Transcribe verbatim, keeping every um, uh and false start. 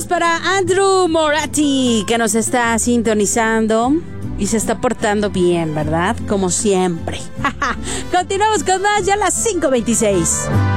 Saludos para Andrew Moratti, que nos está sintonizando y se está portando bien, ¿verdad? Como siempre. Continuamos con más, ya a las cinco veintiséis.